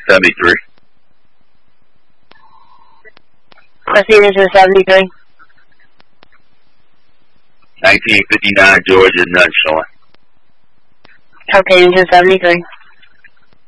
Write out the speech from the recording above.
73. Signature 73. 1959 Georgia, none showing. Okay, engine 73.